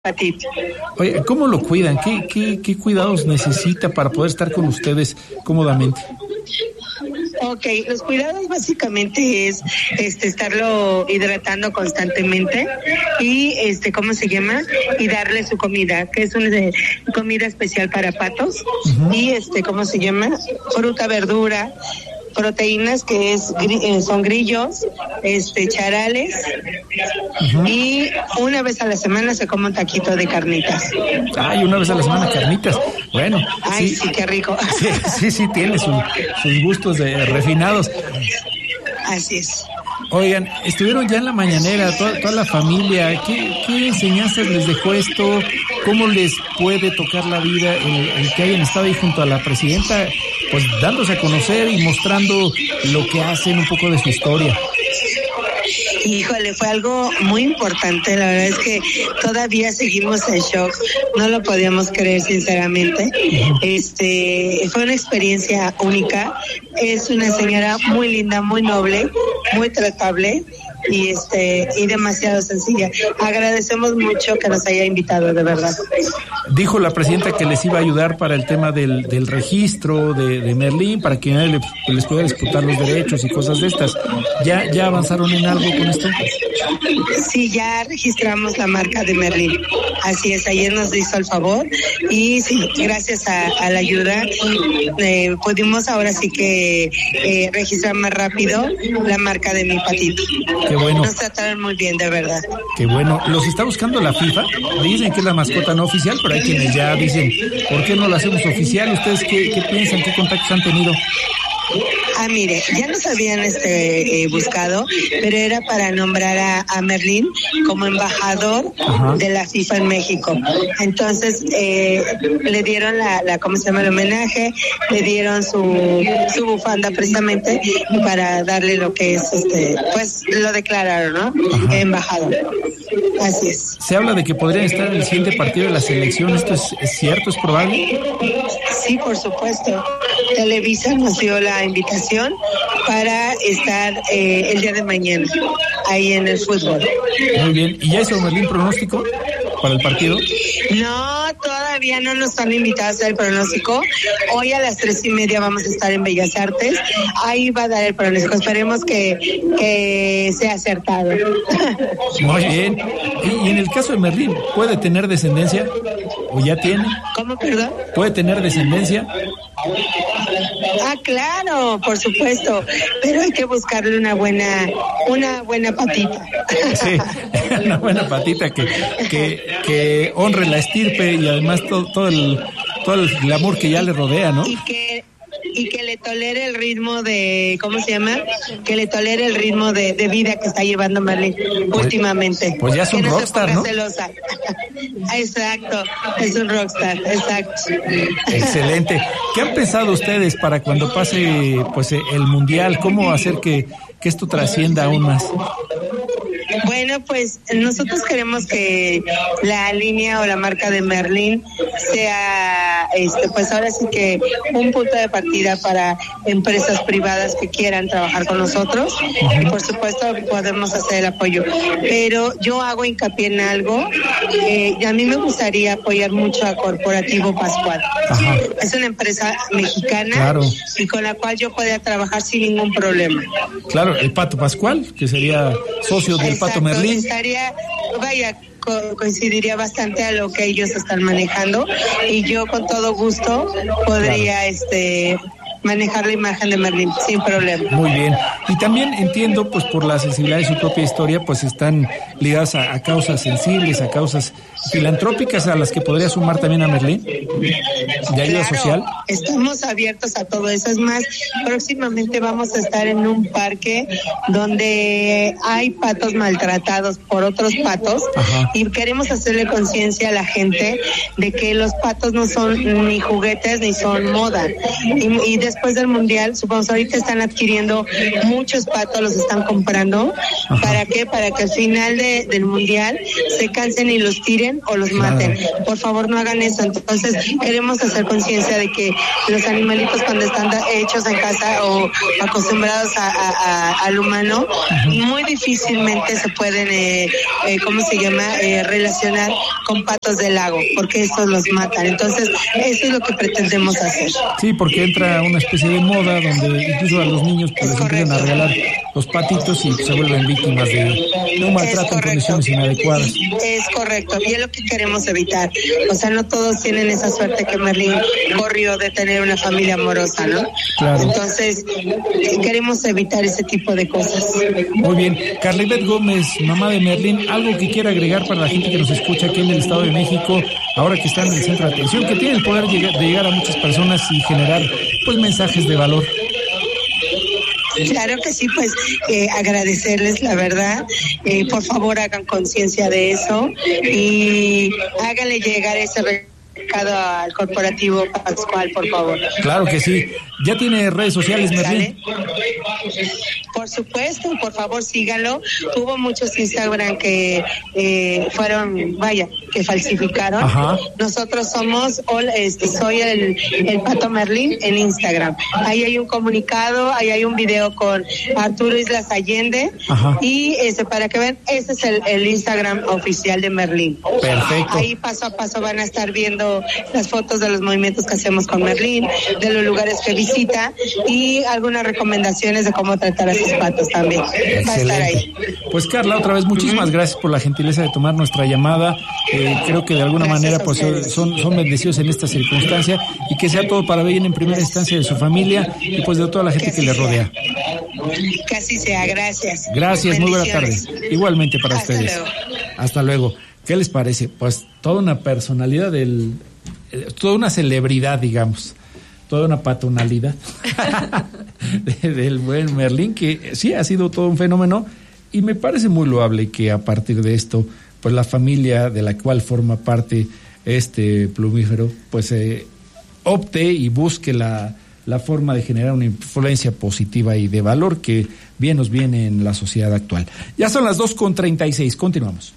Patito. Oye, ¿cómo lo cuidan? ¿Qué cuidados necesita para poder estar con ustedes cómodamente? Ok, los cuidados básicamente es estarlo hidratando constantemente y ¿cómo se llama? Y darle su comida, que es una comida especial para patos. Uh-huh. Y ¿cómo se llama? Fruta, verdura, proteínas que son grillos, charales. Uh-huh. Y una vez a la semana se come un taquito de carnitas. Ay, una vez a la semana carnitas. Bueno. Ay, sí, qué rico. Sí, tiene sus gustos refinados. Así es. Oigan, estuvieron ya en la mañanera, toda la familia. ¿Qué enseñanzas les dejó esto? ¿Cómo les puede tocar la vida el que hayan estado ahí junto a la presidenta, pues dándose a conocer y mostrando lo que hacen, un poco de su historia? Híjole, fue algo muy importante, la verdad es que todavía seguimos en shock, no lo podíamos creer sinceramente. Fue una experiencia única, es una señora muy linda, muy noble, muy tratable y demasiado sencilla. Agradecemos mucho que nos haya invitado, de verdad. Dijo la presidenta que les iba a ayudar para el tema del registro de Merlín, para que nadie les pueda disputar los derechos y cosas de estas. ¿Ya avanzaron en algo con esto? Sí, ya registramos la marca de Merlín. Así es, ayer nos hizo el favor y sí, gracias a la ayuda pudimos ahora sí que registrar más rápido la marca de mi patito. Qué bueno. Nos trataron muy bien, de verdad. Qué bueno. ¿Los está buscando la FIFA? Dicen que es la mascota no oficial, pero hay quienes ya dicen, ¿por qué no la hacemos oficial? ¿Ustedes qué piensan? ¿Qué contactos han tenido? Mire, ya nos habían buscado, pero era para nombrar a Merlín como embajador de la FIFA en México. Entonces, le dieron ¿cómo se llama? El homenaje, le dieron su bufanda precisamente para darle lo que es, pues lo declararon, ¿no? Embajador. Así es. Se habla de que podrían estar en el siguiente partido de la selección. ¿Esto es cierto? ¿Es probable? Sí, por supuesto. Televisa nos dio la invitación para estar el día de mañana ahí en el fútbol. Muy bien. ¿Y ya hizo Merlín pronóstico para el partido? No, todavía no nos han invitado a hacer el pronóstico. Hoy a las 3:30 vamos a estar en Bellas Artes. Ahí va a dar el pronóstico. Esperemos que sea acertado. Muy bien. Y en el caso de Merlín, ¿puede tener descendencia? ¿O ya tiene? ¿Cómo, perdón? ¿Puede tener descendencia? Claro, por supuesto, pero hay que buscarle una buena patita. Sí, una buena patita que honre la estirpe y además todo el glamour que ya le rodea, ¿no? Y que le tolere el ritmo de, ¿cómo se llama? Que le tolere el ritmo de vida que está llevando Merlín últimamente. Pues ya es un rockstar, ¿no? Celosa. Exacto, es un rockstar, exacto. Excelente. ¿Qué han pensado ustedes para cuando pase pues el Mundial? ¿Cómo hacer que esto trascienda aún más? Bueno, pues nosotros queremos que la línea o la marca de Merlín sea, pues ahora sí que un punto de partida para empresas privadas que quieran trabajar con nosotros. Y por supuesto podemos hacer el apoyo. Pero yo hago hincapié en algo. A mí me gustaría apoyar mucho a Corporativo Pascual. Ajá. Es una empresa mexicana, claro, y con la cual yo podría trabajar sin ningún problema. Claro, el Pato Pascual, que sería socio del Pato Merlín. Coincidiría bastante a lo que ellos están manejando y yo con todo gusto podría manejar la imagen de Merlín sin problema. Muy bien. Y también entiendo, pues por la sensibilidad de su propia historia, pues están ligadas a causas sensibles, a causas filantrópicas a las que podría sumar también a Merlín, de ayuda social. Estamos abiertos a todo eso. Es más, próximamente vamos a estar en un parque donde hay patos maltratados por otros patos. Ajá. Y queremos hacerle conciencia a la gente de que los patos no son ni juguetes ni son moda y de después del Mundial, supongamos, ahorita están adquiriendo muchos patos, los están comprando. Ajá. ¿Para qué? Para que al final del Mundial se cansen y los tiren o los maten. Por favor, no hagan eso. Entonces, queremos hacer conciencia de que los animalitos cuando están hechos en casa o acostumbrados al humano, muy difícilmente se pueden, relacionar con patos del lago, porque estos los matan. Entonces, eso es lo que pretendemos hacer. Sí, porque entra una especie de moda donde incluso a los niños pues, les empiezan a regalar los patitos y se vuelven víctimas de un maltrato en condiciones inadecuadas. Es correcto, y es lo que queremos evitar. O sea, no todos tienen esa suerte que Merlín corrió de tener una familia amorosa, ¿no? Claro. Entonces, queremos evitar ese tipo de cosas. Muy bien. Carlibet Gómez, mamá de Merlín, algo que quiera agregar para la gente que nos escucha aquí en el Estado de México, ahora que están en el centro de atención, que tiene el poder de llegar a muchas personas y generar pues mensajes de valor. Claro que sí, pues agradecerles, la verdad. Por favor, hagan conciencia de eso y háganle llegar ese recado al corporativo Pascual, por favor. Claro que sí. ¿Ya tiene redes sociales, Merlín? Por supuesto, por favor, síganlo. Hubo muchos Instagram que fueron, que falsificaron. Ajá. Nosotros somos, soy el Pato Merlín en Instagram. Ahí hay un comunicado, ahí hay un video con Arturo Islas Allende. Ajá. Y para que vean, ese es el Instagram oficial de Merlín. Perfecto. Ahí paso a paso van a estar viendo las fotos de los movimientos que hacemos con Merlín, de los lugares que visita y algunas recomendaciones de cómo tratar a sus patos también. Excelente. Va a estar ahí. Pues Carla, otra vez muchísimas gracias por la gentileza de tomar nuestra llamada. Creo que de alguna manera pues son bendecidos en esta circunstancia y que sea todo para bien en primera instancia de su familia y pues de toda la gente que les rodea. Que así sea, gracias. Gracias, muy buena tarde. Igualmente para Hasta ustedes. Luego. Hasta luego. ¿Qué les parece? Pues toda una personalidad toda una celebridad, digamos. Toda una patronalidad del buen Merlín, que sí ha sido todo un fenómeno y me parece muy loable que a partir de esto, pues la familia de la cual forma parte este plumífero, pues opte y busque la forma de generar una influencia positiva y de valor que bien nos viene en la sociedad actual. Ya son las 2:36, continuamos.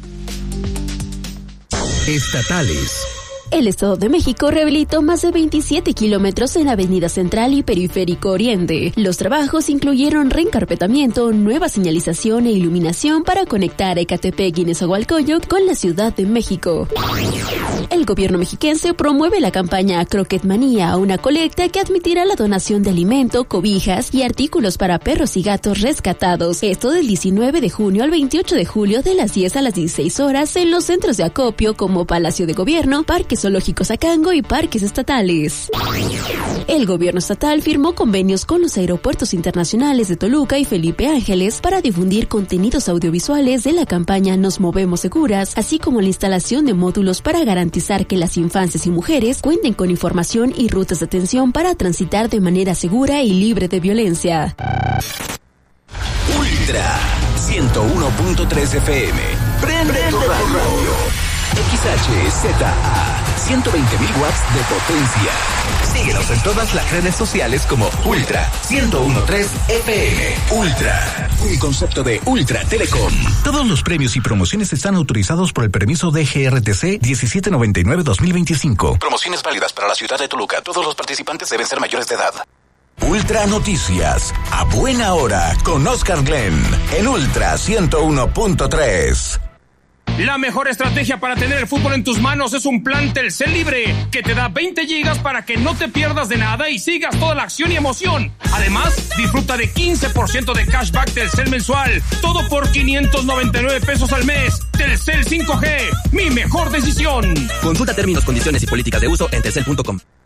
Estatales. El Estado de México rehabilitó más de 27 kilómetros en Avenida Central y Periférico Oriente. Los trabajos incluyeron reencarpetamiento, nueva señalización e iluminación para conectar Ecatepec y Nezahualcóyotl con la Ciudad de México. El gobierno mexiquense promueve la campaña Croquetmanía, una colecta que admitirá la donación de alimento, cobijas y artículos para perros y gatos rescatados. Esto del 19 de junio al 28 de julio de las 10 a las 16 horas en los centros de acopio como Palacio de Gobierno, Parques Zoológicos Acango y parques estatales. El gobierno estatal firmó convenios con los aeropuertos internacionales de Toluca y Felipe Ángeles para difundir contenidos audiovisuales de la campaña Nos Movemos Seguras, así como la instalación de módulos para garantizar que las infancias y mujeres cuenten con información y rutas de atención para transitar de manera segura y libre de violencia. Ultra 101.3 FM. Prende tu radio. XHZA 120.000 watts de potencia. Síguenos en todas las redes sociales como Ultra 101.3 FM. Ultra, un concepto de Ultra Telecom. Todos los premios y promociones están autorizados por el permiso de GRTC 1799-2025. Promociones válidas para la ciudad de Toluca. Todos los participantes deben ser mayores de edad. Ultra Noticias, a buena hora, con Oscar Glenn, en Ultra 101.3. La mejor estrategia para tener el fútbol en tus manos es un plan Telcel Libre, que te da 20 gigas para que no te pierdas de nada y sigas toda la acción y emoción. Además, disfruta de 15% de cashback Telcel mensual, todo por 599 pesos al mes. Telcel 5G, mi mejor decisión. Consulta términos, condiciones y políticas de uso en telcel.com.